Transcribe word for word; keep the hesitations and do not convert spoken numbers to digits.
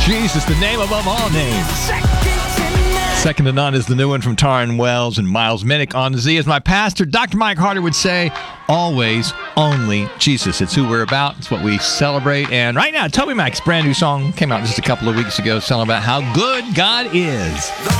Jesus, the name above all names. Second to None is the new one from Taryn Wells and Miles Minnick on Z. As my pastor, Doctor Mike Harder, would say, always, only Jesus. It's who we're about. It's what we celebrate. And right now, Toby Mac's brand new song came out just a couple of weeks ago, telling about how good God is.